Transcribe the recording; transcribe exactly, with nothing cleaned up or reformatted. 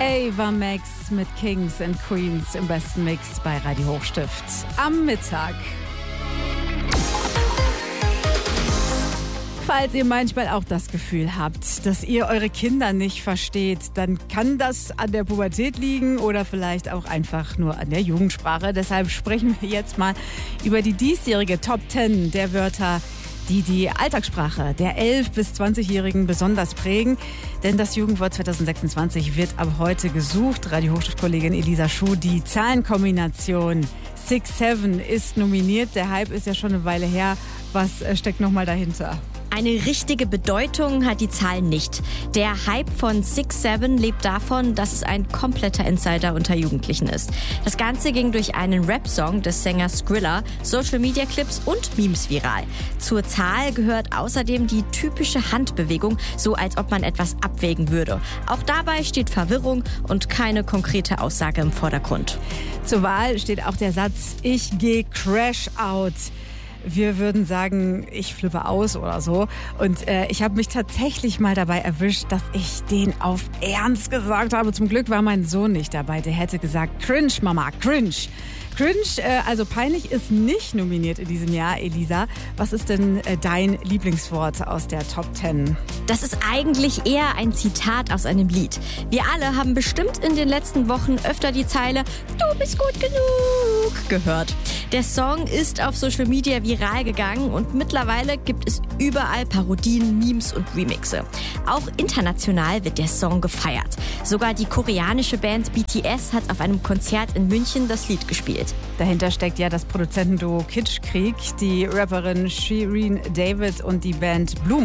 Ava Max mit Kings and Queens im besten Mix bei Radio Hochstift am Mittag. Falls ihr manchmal auch das Gefühl habt, dass ihr eure Kinder nicht versteht, dann kann das an der Pubertät liegen oder vielleicht auch einfach nur an der Jugendsprache. Deshalb sprechen wir jetzt mal über die diesjährige Top zehn der Wörter, die die Alltagssprache der elf- bis zwanzigjährigen besonders prägen. Denn das Jugendwort zwanzig sechsundzwanzig wird ab heute gesucht. Radio Hochstift-Kollegin Elisa Schuh, die Zahlenkombination six seven ist nominiert. Der Hype ist ja schon eine Weile her. Was steckt nochmal dahinter? Eine richtige Bedeutung hat die Zahl nicht. Der Hype von six seven lebt davon, dass es ein kompletter Insider unter Jugendlichen ist. Das Ganze ging durch einen Rap-Song des Sängers Skrilla, Social-Media-Clips und Memes viral. Zur Zahl gehört außerdem die typische Handbewegung, so als ob man etwas abwägen würde. Auch dabei steht Verwirrung und keine konkrete Aussage im Vordergrund. Zur Wahl steht auch der Satz, ich gehe Crash out. Wir würden sagen, ich flippe aus oder so. Und äh, ich habe mich tatsächlich mal dabei erwischt, dass ich den auf Ernst gesagt habe. Zum Glück war mein Sohn nicht dabei. Der hätte gesagt, cringe, Mama, cringe. Cringe, äh, also peinlich, ist nicht nominiert in diesem Jahr. Elisa, was ist denn äh, dein Lieblingswort aus der Top zehn? Das ist eigentlich eher ein Zitat aus einem Lied. Wir alle haben bestimmt in den letzten Wochen öfter die Zeile "Du bist gut genug" gehört. Der Song ist auf Social Media viral gegangen und mittlerweile gibt es überall Parodien, Memes und Remixe. Auch international wird der Song gefeiert. Sogar die koreanische Band B T S hat auf einem Konzert in München das Lied gespielt. Dahinter steckt ja das Produzentenduo Kitschkrieg, die Rapperin Shireen David und die Band Bloom.